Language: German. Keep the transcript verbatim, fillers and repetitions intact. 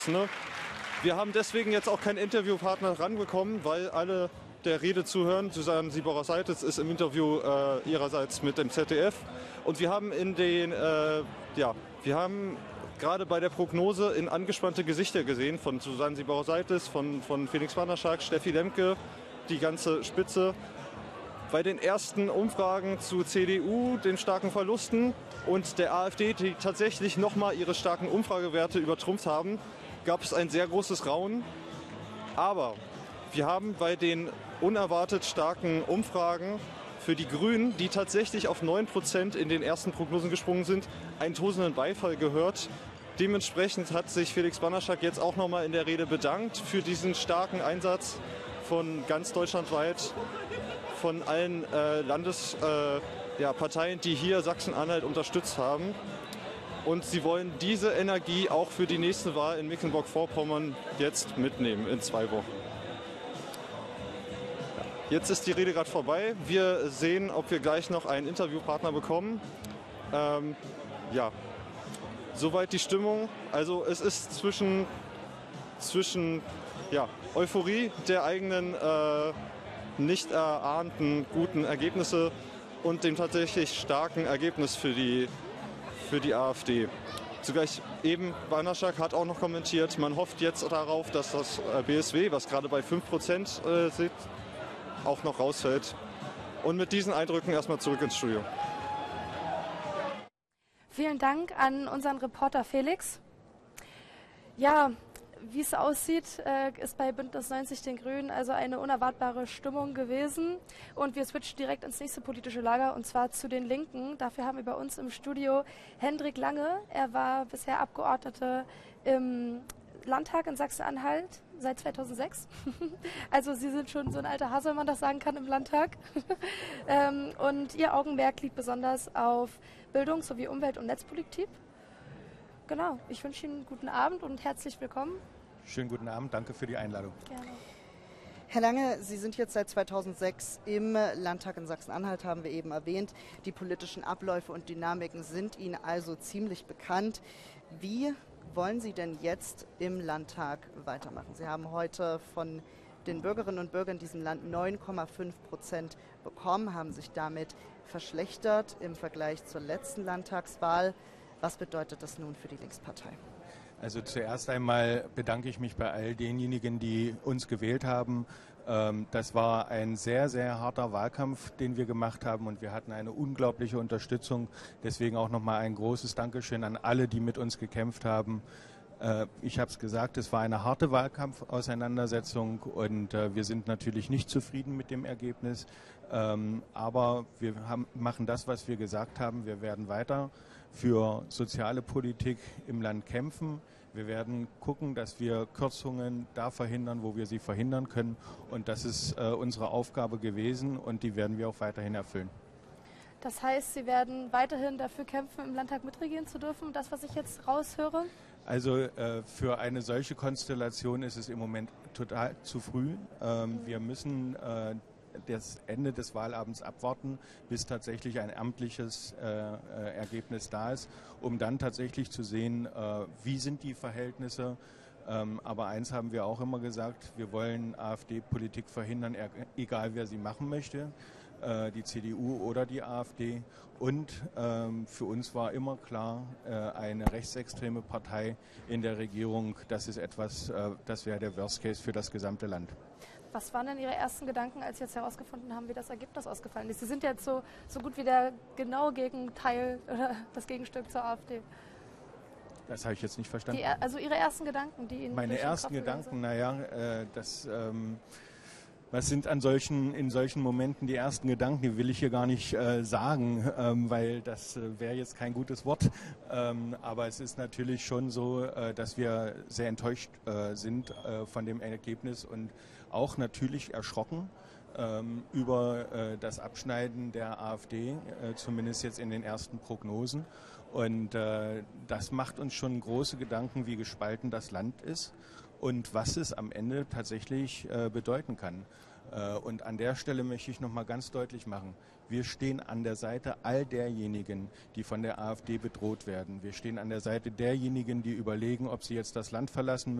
Ne? Wir haben deswegen jetzt auch keinen Interviewpartner ranbekommen, weil alle der Rede zuhören. Susanne Sieberer-Seitz ist im Interview äh, ihrerseits mit dem Z D F. Und wir haben in den, äh, ja, wir haben gerade bei der Prognose in angespannte Gesichter gesehen von Susanne Sieberer-Seitz, von, von Felix Panaszak, Steffi Lemke, die ganze Spitze. Bei den ersten Umfragen zu C D U, den starken Verlusten und der AfD, die tatsächlich nochmal ihre starken Umfragewerte übertrumpft haben, gab es ein sehr großes Raunen. Aber wir haben bei den unerwartet starken Umfragen für die Grünen, die tatsächlich auf neun Prozent in den ersten Prognosen gesprungen sind, einen tosenden Beifall gehört. Dementsprechend hat sich Felix Panaszak jetzt auch nochmal in der Rede bedankt für diesen starken Einsatz von ganz deutschlandweit, von allen äh, Landesparteien, äh, ja, Parteien, die hier Sachsen-Anhalt unterstützt haben. Und sie wollen diese Energie auch für die nächste Wahl in Mecklenburg-Vorpommern jetzt mitnehmen, in zwei Wochen. Jetzt ist die Rede gerade vorbei. Wir sehen, ob wir gleich noch einen Interviewpartner bekommen. Ähm, ja, soweit die Stimmung. Also es ist zwischen, zwischen ja, Euphorie der eigenen äh, nicht erahnten guten Ergebnisse und dem tatsächlich starken Ergebnis für die, für die AfD. Zugleich eben, Panaszak hat auch noch kommentiert, man hofft jetzt darauf, dass das B S W, was gerade bei fünf Prozent äh, sitzt, auch noch rausfällt. Und mit diesen Eindrücken erstmal zurück ins Studio. Vielen Dank an unseren Reporter Felix. Ja, wie es aussieht, ist bei Bündnis neunzig Den Grünen also eine unerwartbare Stimmung gewesen. Und wir switchen direkt ins nächste politische Lager, und zwar zu den Linken. Dafür haben wir bei uns im Studio Hendrik Lange. Er war bisher Abgeordneter im Landtag in Sachsen-Anhalt seit zweitausendsechs. Also Sie sind schon so ein alter Hase, wenn man das sagen kann, im Landtag. Und Ihr Augenmerk liegt besonders auf Bildung sowie Umwelt- und Netzpolitik. Genau, ich wünsche Ihnen einen guten Abend und herzlich willkommen. Schönen guten Abend, danke für die Einladung. Gerne. Herr Lange, Sie sind jetzt seit zweitausendsechs im Landtag in Sachsen-Anhalt, haben wir eben erwähnt. Die politischen Abläufe und Dynamiken sind Ihnen also ziemlich bekannt. Wie wollen Sie denn jetzt im Landtag weitermachen? Sie haben heute von den Bürgerinnen und Bürgern in diesem Land neun Komma fünf Prozent bekommen, haben sich damit verschlechtert im Vergleich zur letzten Landtagswahl. Was bedeutet das nun für die Linkspartei? Also zuerst einmal bedanke ich mich bei all denjenigen, die uns gewählt haben. Das war ein sehr, sehr harter Wahlkampf, den wir gemacht haben, und wir hatten eine unglaubliche Unterstützung. Deswegen auch nochmal ein großes Dankeschön an alle, die mit uns gekämpft haben. Ich habe es gesagt, es war eine harte Wahlkampfauseinandersetzung und wir sind natürlich nicht zufrieden mit dem Ergebnis. Aber wir haben, machen das, was wir gesagt haben. Wir werden weiter für soziale Politik im Land kämpfen. Wir werden gucken, dass wir Kürzungen da verhindern, wo wir sie verhindern können. Und das ist äh, unsere Aufgabe gewesen, und die werden wir auch weiterhin erfüllen. Das heißt, Sie werden weiterhin dafür kämpfen, im Landtag mitregieren zu dürfen, das, was ich jetzt raushöre? Also äh, für eine solche Konstellation ist es im Moment total zu früh. Ähm, mhm. Wir müssen äh, das Ende des Wahlabends abwarten, bis tatsächlich ein amtliches äh, Ergebnis da ist, um dann tatsächlich zu sehen, äh, wie sind die Verhältnisse. Ähm, aber eins haben wir auch immer gesagt, wir wollen AfD-Politik verhindern, egal wer sie machen möchte, äh, die C D U oder die AfD. Und ähm, für uns war immer klar, äh, eine rechtsextreme Partei in der Regierung, das ist etwas, äh, das wäre der Worst Case für das gesamte Land. Was waren denn Ihre ersten Gedanken, als Sie jetzt herausgefunden haben, wie das Ergebnis ausgefallen ist? Sie sind jetzt so, so gut wie der genaue Gegenteil oder das Gegenstück zur AfD. Das habe ich jetzt nicht verstanden. Die, also Ihre ersten Gedanken, die Ihnen... Meine ersten Gedanken, naja, äh, das... Ähm, Was sind an solchen, in solchen Momenten die ersten Gedanken, die will ich hier gar nicht äh, sagen, ähm, weil das äh, wäre jetzt kein gutes Wort. Ähm, aber es ist natürlich schon so, äh, dass wir sehr enttäuscht äh, sind äh, von dem Ergebnis und auch natürlich erschrocken ähm, über äh, das Abschneiden der AfD, äh, zumindest jetzt in den ersten Prognosen. Und äh, das macht uns schon große Gedanken, wie gespalten das Land ist und was es am Ende tatsächlich äh, bedeuten kann. Äh, und an der Stelle möchte ich noch mal ganz deutlich machen, wir stehen an der Seite all derjenigen, die von der AfD bedroht werden. Wir stehen an der Seite derjenigen, die überlegen, ob sie jetzt das Land verlassen müssen.